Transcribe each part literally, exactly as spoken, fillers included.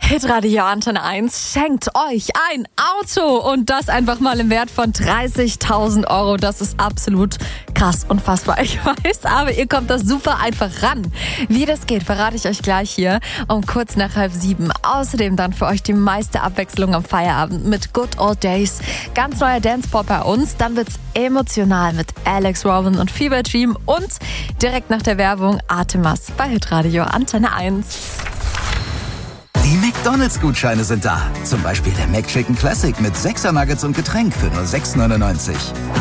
Hitradio Antenne eins schenkt euch ein Auto und das einfach mal im Wert von dreißigtausend Euro. Das ist absolut krass, unfassbar, ich weiß, aber ihr kommt da super einfach ran. Wie das geht, verrate ich euch gleich hier um kurz nach halb sieben. Außerdem dann für euch die meiste Abwechslung am Feierabend mit Good Old Days. Ganz neuer Dancepop bei uns, dann wird's emotional mit Alex Robin und Fever Dream und direkt nach der Werbung Artemas bei Hitradio Antenne eins. Die McDonalds-Gutscheine sind da. Zum Beispiel der McChicken Classic mit sechser Nuggets und Getränk für nur sechs neunundneunzig.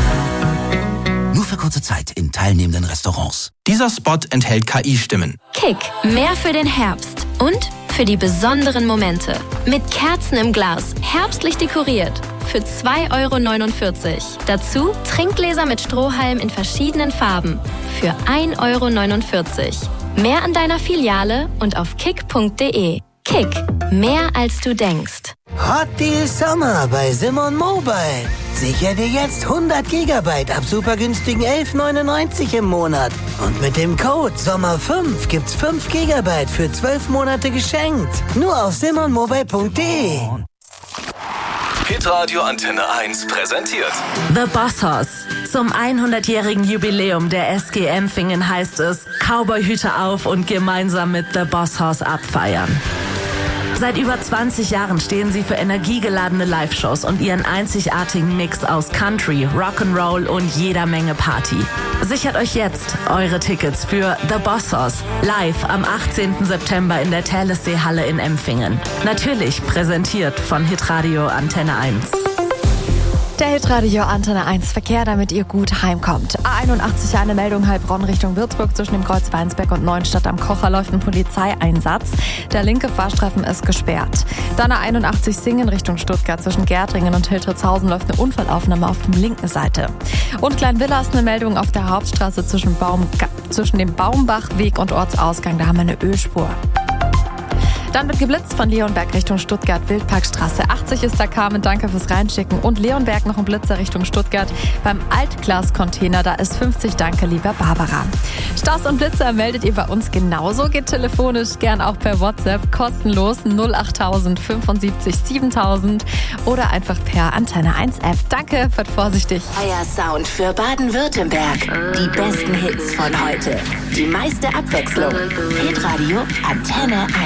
Nur für kurze Zeit in teilnehmenden Restaurants. Dieser Spot enthält K I-Stimmen. Kick, mehr für den Herbst und für die besonderen Momente. Mit Kerzen im Glas, herbstlich dekoriert. Für zwei Euro neunundvierzig. Dazu Trinkgläser mit Strohhalm in verschiedenen Farben. Für ein Euro neunundvierzig. Mehr an deiner Filiale und auf kick punkt de. Kick, mehr als du denkst. Hot Deal Sommer bei Simon Mobile. Sicher dir jetzt hundert Gigabyte ab super günstigen elf neunundneunzig im Monat. Und mit dem Code Sommer fünf gibt's fünf Gigabyte für zwölf Monate geschenkt. Nur auf simon mobile punkt de. Hitradio Antenne eins präsentiert The Boss Hoss. Zum hundertjährigen Jubiläum der S G Empfingen heißt es, Cowboyhüte auf und gemeinsam mit The Boss Hoss abfeiern. Seit über zwanzig Jahren stehen sie für energiegeladene Live-Shows und ihren einzigartigen Mix aus Country, Rock'n'Roll und jeder Menge Party. Sichert euch jetzt eure Tickets für The Boss Hoss live am achtzehnten September in der Thalessee-Halle in Empfingen. Natürlich präsentiert von Hitradio Antenne eins. Der Hitradio Antenne eins Verkehr, damit ihr gut heimkommt. A einundachtzig, eine Meldung Heilbronn Richtung Würzburg zwischen dem Kreuz Weinsberg und Neuenstadt am Kocher läuft ein Polizeieinsatz. Der linke Fahrstreifen ist gesperrt. Dann A einundachtzig Singen Richtung Stuttgart zwischen Gärtringen und Hiltritzhausen läuft eine Unfallaufnahme auf der linken Seite. Und Kleinwiller ist eine Meldung auf der Hauptstraße zwischen, Baum, zwischen dem Baumbachweg und Ortsausgang. Da haben wir eine Ölspur. Dann wird geblitzt von Leonberg Richtung Stuttgart, Wildparkstraße achtzig ist da Carmen, danke fürs Reinschicken. Und Leonberg noch ein Blitzer Richtung Stuttgart beim Altglas-Container, da ist fünfzig, danke lieber Barbara. Staus und Blitzer meldet ihr bei uns genauso, geht telefonisch, gern auch per WhatsApp, kostenlos null achttausend fünfundsiebzig siebentausend oder einfach per Antenne eins App. Danke, fahrt vorsichtig. Euer Sound für Baden-Württemberg. Die besten Hits von heute. Die meiste Abwechslung. Hitradio Antenne eins.